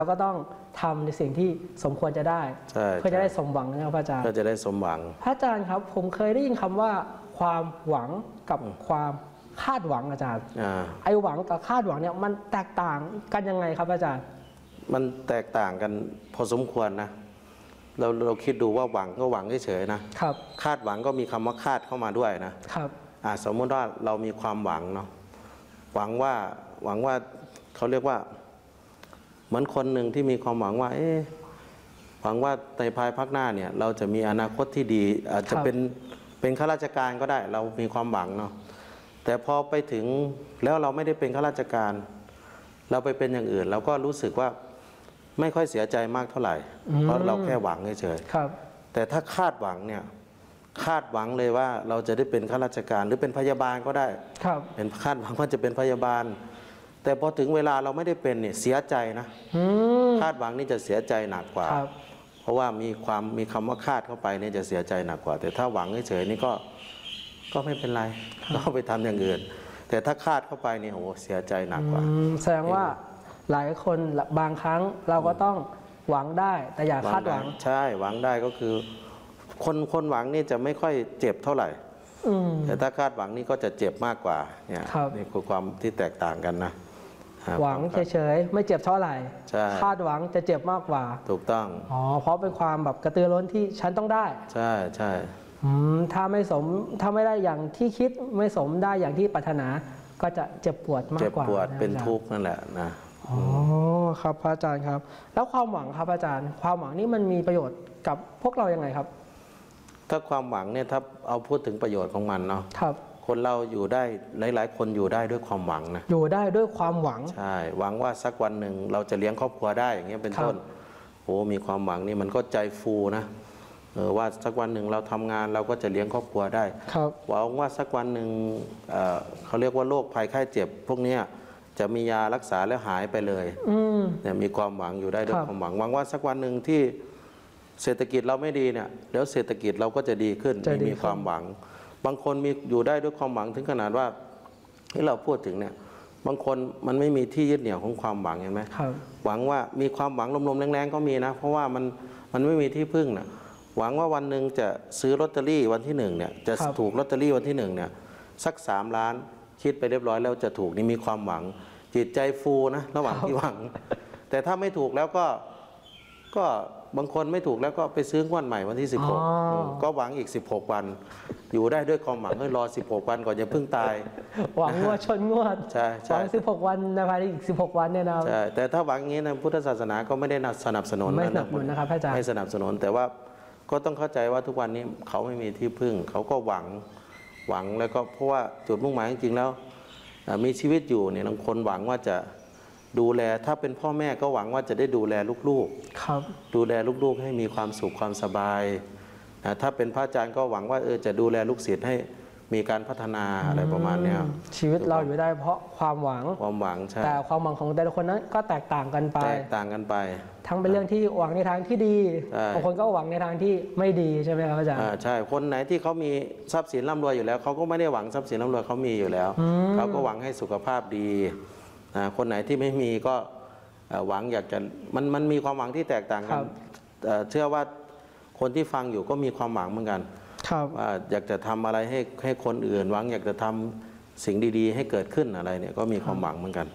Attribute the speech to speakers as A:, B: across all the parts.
A: เราก็ต้องทำในสิ่งที่สมควรจะได้เพื่อจะได้สมหวังนะครับพระอาจารย์
B: เพื่อจะได้สมหวัง
A: พระอาจารย์ครับผมเคยได้ยินคำว่าความหวังกับความคาดหวังอาจารย์ไอหวังกับคาดหวังเนี่ยมันแตกต่างกันยังไงครับอาจารย์
B: มันแตกต่างกันพอสมควรนะเราคิดดูว่าหวังก็หวังเฉยๆนะครับคาดหวังก็มีคำว่าคาดเข้ามาด้วยนะครับสมมติว่าเรามีความหวังเนาะหวังว่าเขาเรียกว่าเหมือนคนหนึ่งที่มีความหวังว่าหวังว่าในภายภาคหน้าเนี่ยเราจะมีอนาคตที่ดีอาจจะเป็นข้าราชการก็ได้เรามีความหวังเนาะแต่พอไปถึงแล้วเราไม่ได้เป็นข้าราชการเราไปเป็นอย่างอื่นเราก็รู้สึกว่าไม่ค่อยเสียใจมากเท่าไหร่เพราะเราแค่หวังเฉยๆแต่ถ้าคาดหวังเนี่ยคาดหวังเลยว่าเราจะได้เป็นข้าราชการหรือเป็นพยาบาลก็ได้เป็นคาดหวังว่าจะเป็นพยาบาลแต่พอถึงเวลาเราไม่ได้เป็นเนี่ยเสียใจนะคาดหวังนี่จะเสียใจหนักกว่าเพราะว่ามีคำว่าคาดเข้าไปเนี่ยจะเสียใจหนักกว่าแต่ถ้าหวังเฉยๆนี่ก็ไม่เป็นไรก็ไปทำอย่างอื่นแต่ถ้าคาดเข้าไปเนี่ยโอ้เสียใจหนักกว่า
A: แสดงว่าหลายคนบางครั้งเราก็ต้องหวังได้แต่อย่าคาดหวัง
B: ใช่หวังได้ก็คือคนหวังนี่จะไม่ค่อยเจ็บเท่าไหร่แต่ถ้าคาดหวังนี่ก็จะเจ็บมากกว่าเนี่ยนี่คือความที่แตกต่างกันนะ
A: หวังเฉยๆไม่เจ็บเท่าไหร่คาดหวังจะเจ็บมากกว่า
B: ถูกต้อง
A: เพราะเป็นความแบบกระตือรือร้นที่ฉันต้องได้
B: ใช่
A: ถ้าไม่ได้อย่างที่คิดไม่สมได้อย่างที่ปรารถนาก็จะเจ็บปวดมากกว่า
B: เจ็บปวดเป็นทุกข์นั่นแหละนะ
A: ครับพระอาจารย์ครับแล้วความหวังครับอาจารย์ความหวังนี่มันมีประโยชน์กับพวกเรายังไงครับ
B: ถ้าความหวังเนี่ยถ้าเอาพูดถึงประโยชน์ของมันเนาะคนเราอยู่ได้หลายๆคนอยู่ได้ด้วยความหวังนะ
A: อยู่ได้ด้วยความหวัง
B: ใช่หวังว่าสักวันหนึ่งเราจะเลี้ยงครอบครัวได้อย่างเงี้ยเป็นต้นโอ้มีความหวังนี่มันก็ใจฟูนะว่าสักวันหนึ่งเราทำงานเราก็จะเลี้ยงครอบครัวได้หวังว่าสักวันหนึ่งเขาเรียกว่าโรคภัยไข้เจ็บพวกนี้จะมียารักษาแล้วหายไปเลยเนี่ยมีความหวังอยู่ได้ด้วยความหวังหวังว่าสักวันหนึ่งที่เศรษฐกิจเราไม่ดีเนี่ยเดี๋ยวเศรษฐกิจเราก็จะดีขึ้นมีความหวังบางคนมีอยู่ได้ด้วยความหวังถึงขนาดว่าที่เราพูดถึงเนี่ยบางคนมันไม่มีที่ยึดเหนี่ยวของความหวังเห็นไหมหวังว่ามีความหวังลมๆแรงๆก็มีนะเพราะว่ามันไม่มีที่พึ่งนะหวังว่าวันหนึ่งจะซื้อลอตเตอรี่วันที่1เนี่ยจะถูกลอตเตอรี่วันที่1เนี่ยสัก3 ล้านคิดไปเรียบร้อยแล้วจะถูกนี่มีความหวังจิตใจฟูนะระหว่างที่หวังแต่ถ้าไม่ถูกแล้วก็บางคนไม่ถูกแล้วก็ไปซื้องวดใหม่วันที่16ก็หวังอีก16 วันอยู่ได้ด้วยความหวังรอ16 วันก่อนจะพึ่งตาย
A: หวังงวดชนงวด
B: ใช่
A: หวัง16 วันในภายในอีก16 วันเนี่ยนะ
B: ใช่แต่ถ้าหวังอย่างนี้นะพุทธศาสนาก็ไม่ได้สนับสนุน
A: ไม่สนับสนุนนะครับอาจารย์
B: ไม่สนับสนุนแต่ว่าก็ต้องเข้าใจว่าทุกวันนี้เขาไม่มีที่พึ่งเขาก็หวังแล้วก็เพราะว่าจุดมุ่งหมายจริงๆแล้วมีชีวิตอยู่เนี่ยบางคนหวังว่าจะดูแลถ้าเป็นพ่อแม่ก็หวังว่าจะได้ดูแลลูกๆดูแลลูกๆให้มีความสุขความสบายถ้าเป็นพระอาจารย์ก็หวังว่าจะดูแลลูกศิษย์ให้มีการพัฒนาอะไรประมาณนี้
A: ชีวิตเราอยู่ได้เพราะความหวัง
B: ใช่
A: แต่ความหวังของแต่ละคนนั้นก็แตกต่างกันไปทั้งเป็นเรื่องที่หวังในทางที่ดีบางคนก็หวังในทางที่ไม่ดีใช่ไหมครับอาจารย์
B: ใช่คนไหนที่เขามีทรัพย์สินร่ำรวยอยู่แล้วเขาก็ไม่ได้หวังทรัพย์สินร่ำรวยเขามีอยู่แล้วเขาก็หวังให้สุขภาพดีคนไหนที่ไม่มีก็หวังอยากจะมันมีความหวังที่แตกต่างกันเชื่อว่าคนที่ฟังอยู่ก็มีความหวังเหมือนกันว่าอยากจะทำอะไรให้คนอื่นหวังอยากจะทำสิ่งดีๆให้เกิดขึ้นอะไรเนี่ยก็มีความหวังเหมือนกัน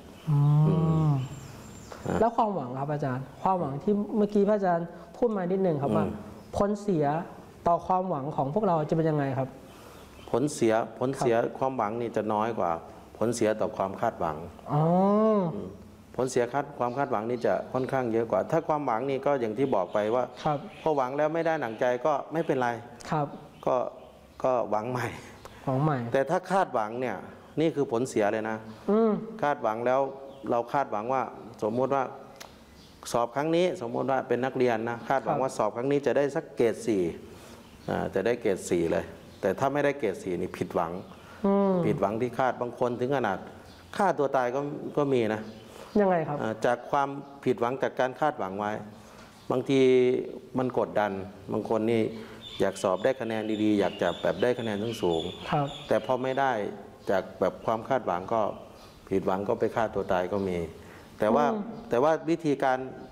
A: แล้วความหวังครับอาจารย์ความหวังที่เมื่อกี้พระอาจารย์พูดมานิดหนึ่งครับว่าผลเสียต่อความหวังของพวกเราจะเป็นยังไงครับ
B: ผลเสียความหวังนี่จะน้อยกว่าผลเสียต่อความคาดหวังผลเสียความคาดหวังนี่จะค่อนข้างเยอะกว่าถ้าความหวังนี่ก็อย่างที่บอกไปว่าพอหวังแล้วไม่ได้หนังใจก็ไม่เป็นไรก็หวังใหม่แต่ถ้าคาดหวังเนี่ยนี่คือผลเสียเลยนะคาดหวังแล้วเราคาดหวังว่าสมมติว่าสอบครั้งนี้สมมติว่าเป็นนักเรียนนะคาดหวังว่าสอบครั้งนี้จะได้สักเกรด4จะได้เกรด4เลยแต่ถ้าไม่ได้เกรด4นี่ผิดหวังที่คาดบางคนถึงขนาดฆ่าตัวตายก็มีนะ
A: ยังไงครับ
B: จากความผิดหวังจากการคาดหวังไว้บางทีมันกดดันบางคนนี่อยากสอบได้คะแนนดีๆอยากจะแบบได้คะแนนสูงแต่พอไม่ได้จากแบบความคาดหวังก็ผิดหวังก็ไปฆ่าตัวตายก็มีแต่ว่าวิธีการ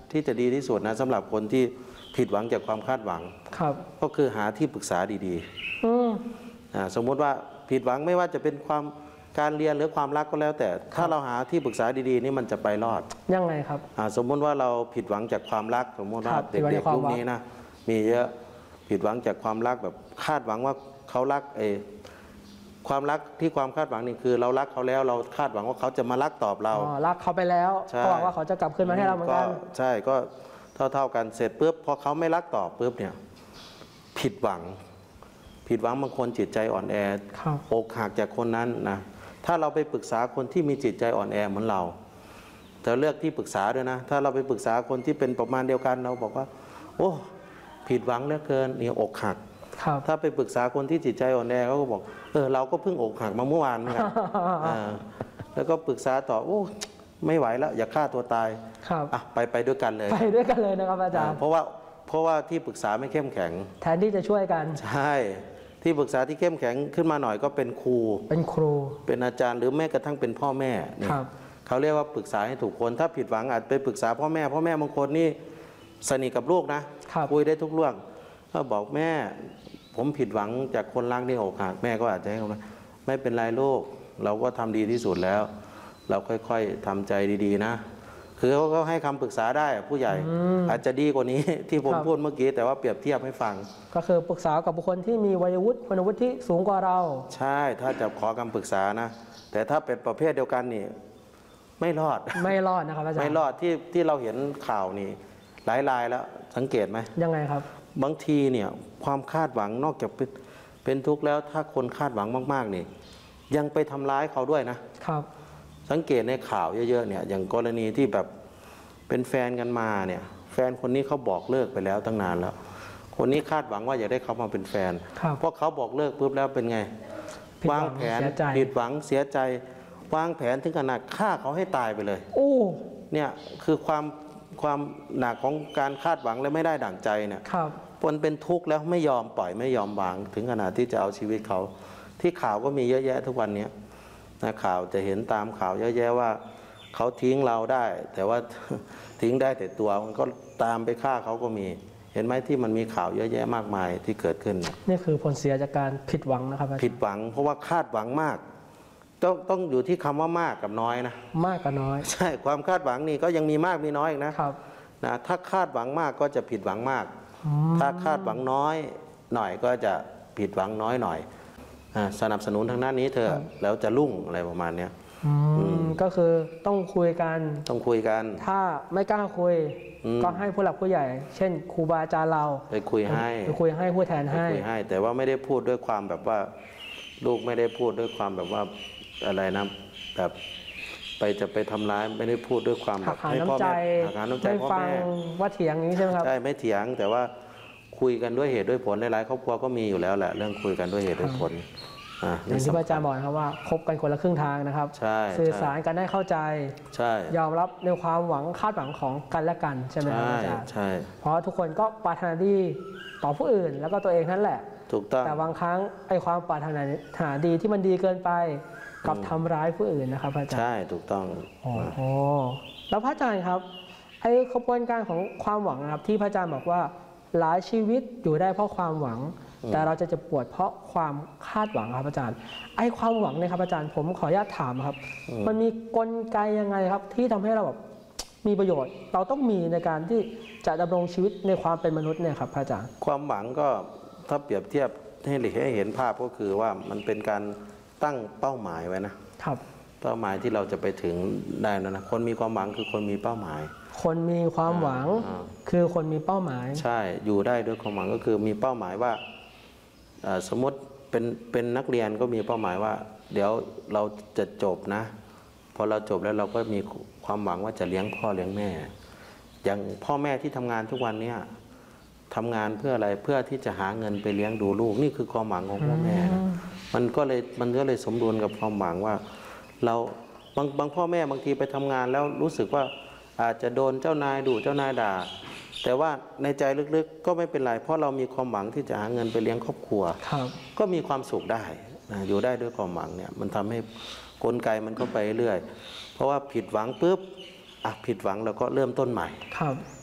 B: ที่จะดีที่สุดนะสำหรับคนที่ผิดหวังจากความคาดหวังก็คือหาที่ปรึกษาดีๆสมมติว่าผิดหวังไม่ว่าจะเป็นการเรียนหรือความรักก็แล้วแต่ถ้าเราหาที่ปรึกษาดีๆนี่มันจะไปรอด
A: ยังไงครับ
B: สมมติว่าเราผิดหวังจากความรักสมมติว่าเด็กๆยุคนี้นะมีเยอะผิดหวังจากความรักแบบคาดหวังว่าเขารักความรักที่ความคาดหวังนี่คือเรารักเขาแล้วเราคาดหวังว่าเขาจะมารักตอบเรา
A: รักเขาไปแล้วก็หวังว่าเขาจะกลับคืนมาให้เราเหมือนกัน
B: ใช่ก็เท่ากันเสร็จปุ๊บพอเขาไม่รักตอบปุ๊บเนี่ยผิดหวังบางคนจิตใจอ่อนแอกหักจากคนนั้นนะถ้าเราไปปรึกษาคนที่มีจิตใจอ่อนแอเหมือนเราแต่เลือกที่ปรึกษาด้วยนะถ้าเราไปปรึกษาคนที่เป็นประมาณเดียวกันเราบอกว่าโอ้ผิดหวังเหลือเกินนี่อกหักถ้าไปปรึกษาคนที่จิตใจอ่อนแอเขาก็บอกเราก็เพิ่งอกหักมาเมื่อวานเหมือนกันแล้วก็ปรึกษาต่อโอ้ไม่ไหวแล้วอย่าฆ่าตัวตายไปด้วยกันเลย
A: ไปด้วยกันเลยนะครับอาจารย์
B: เพราะว่าที่ปรึกษาไม่เข้มแข็ง
A: แทนที่จะช่วยกัน
B: ใช่ที่ปรึกษาที่เข้มแข็งขึ้นมาหน่อยก็เป็นครูเป็นอาจารย์หรือแม้กระทั่งเป็นพ่อแม่เขาเรียกว่าปรึกษาให้ถูกคนถ้าผิดหวังอาจไปปรึกษาพ่อแม่บางคนนี่สนิทกับลูกนะคุยได้ทุกเรื่องก็บอกแม่ผมผิดหวังจากคนรักที่อกหักแม่ก็อาจจะให้คำว่าไม่เป็นไรลูกเราก็ทำดีที่สุดแล้วเราค่อยๆทำใจดีๆนะคือเขาก็ให้คำปรึกษาได้ผู้ใหญ่อาจจะดีกว่านี้ที่ผมพูดเมื่อกี้แต่ว่าเปรียบเทียบให้ฟัง
A: ก็คือปรึกษากับบุคคลที่มีวัยวุฒิคุณวุฒิที่สูงกว่าเรา
B: ใช่ถ้าจะขอคำปรึกษานะแต่ถ้าเป็นประเภทเดียวกันนี่ไม่รอด
A: นะครับอาจารย์
B: ไม่รอดที่เราเห็นข่าวนี่หลายรายแล้วสังเกตไหม
A: ยังไงครับ
B: บางทีเนี่ยความคาดหวังนอกจากเป็นทุกข์แล้วถ้าคนคาดหวังมากๆนี่ยังไปทำร้ายเขาด้วยนะครับสังเกตในข่าวเยอะๆเนี่ยอย่างกรณีที่แบบเป็นแฟนกันมาเนี่ยแฟนคนนี้เขาบอกเลิกไปแล้วตั้งนานแล้วคนนี้คาดหวังว่าอยากได้เขามาเป็นแฟนเพราะเขาบอกเลิกปุ๊บแล้วเป็นไงวางแผนผิดหวังเสียใจวางแผนถึงขนาดฆ่าเขาให้ตายไปเลยเนี่ยคือความหนักของการคาดหวังและไม่ได้ดั่งใจเนี่ยคนเป็นทุกข์แล้วไม่ยอมปล่อยไม่ยอมวางถึงขนาดที่จะเอาชีวิตเขาที่ข่าวก็มีเยอะแยะทุกวันนี้นะข่าวจะเห็นตามข่าวเยอะแยะว่าเขาทิ้งเราได้แต่ว่าทิ้งได้แต่ตัวมันก็ตามไปฆ่าเขาก็มีเห็นไหมที่มันมีข่าวเยอะแยะมากมายที่เกิดขึ้น
A: นี่คือผลเสียจากการผิดหวังนะครับ
B: ผิดหวังเพราะว่าคาดหวังมากต้องอยู่ที่คำว่ามากกับน้อยนะ
A: มากกับน้อย
B: ใช่ความคาดหวังนี่ก็ยังมีมากมีน้อยอีกนะครับนะถ้าคาดหวังมากก็จะผิดหวังมากถ้าคาดหวังน้อยหน่อยก็จะผิดหวังน้อยหน่อยสนับสนุนทางด้านนี้เธอแล้วจะรุ่งอะไรประมาณนี้
A: ก็คือต้องคุยกันถ้าไม่กล้าคุยก็ให้ผู้หลักผู้ใหญ่เช่นครูบาอาจารย์เรา
B: ไปคุยให้
A: ผู้แทนให้
B: แต่ว่าไม่ได้พูดด้วยความแบบว่าลูกไม่ได้พูดด้วยความแบบว่าอะไรนะแบบจะไปทำร้ายไม่ได้พูดด้วยความแบบ
A: ให้พ่อแม่ไม่ฟังว่าเถียงอย่างนี้ใช่ไหมครับ
B: ใช่ไม่เถียงแต่ว่าคุยกันด้วยเหตุด้วยผลหลายๆครอบครัวก็มีอยู่แล้วแหละเรื่องคุยกันด้วยเหตุด้วยผล
A: อย่างที่อาจารย์บอกนะครับว่าคบกันคนละครึ่งทางนะครับสื่อสารกันได้เข้าใจยอมรับในความหวังคาดหวังของกันและกันใช่ไหมครับอาจารย์เพราะทุกคนก็ปรารถนาดีต่อผู้อื่นแล้วก็ตัวเองนั่นแหละ
B: ถูกต้อง
A: แต่บางครั้งไอ้ความปรารถนาดีที่มันดีเกินไปกับทำร้ายผู้อื่นนะครับอาจารย์
B: ใช่ถูกต้อง
A: แล้วพระอาจารย์ครับไอ้กระบวนการของความหวังนะครับที่พระอาจารย์บอกว่าหลายชีวิตอยู่ได้เพราะความหวังแต่เราจะปวดเพราะความคาดหวังครับอาจารย์ไอ้ความหวังเนี่ยครับอาจารย์ผมขออนุญาตถามครับมันมีกลไกยังไงครับที่ทำให้เราแบบมีประโยชน์เราต้องมีในการที่จะดำรงชีวิตในความเป็นมนุษย์เนี่ยครับอาจารย์
B: ความหวังก็ถ้าเปรียบเทียบให้เห็นภาพก็คือว่ามันเป็นการตั้งเป้าหมายไว้นะครับเป้าหมายที่เราจะไปถึงได้นะคนมีความหวังคือคนมีเป้าหมาย
A: คนมีความหวังคือคนมีเป้าหมาย
B: ใช่อยู่ได้ด้วยความหวังก็คือมีเป้าหมายว่าสมมติเป็นนักเรียนก็มีเป้าหมายว่าเดี๋ยวเราจะจบนะพอเราจบแล้วเราก็มีความหวังว่าจะเลี้ยงพ่อเลี้ยงแม่อย่างพ่อแม่ที่ทำงานทุกวันนี้ทำงานเพื่ออะไรเพื่อที่จะหาเงินไปเลี้ยงดูลูกนี่คือความหวังของพ่อแม่นะมันก็เลยสมดุลกับความหวังว่าเราบางพ่อแม่บางทีไปทำงานแล้วรู้สึกว่าอาจจะโดนเจ้านายดุเจ้านายด่าแต่ว่าในใจลึกๆก็ไม่เป็นไรเพราะเรามีความหวังที่จะหาเงินไปเลี้ยงครอบครัวก็มีความสุขได้อยู่ได้ด้วยความหวังเนี่ยมันทำให้กลไกมันก็ไปเรื่อยเพราะว่าผิดหวังปุ๊บผิดหวังเราก็เริ่มต้นใหม่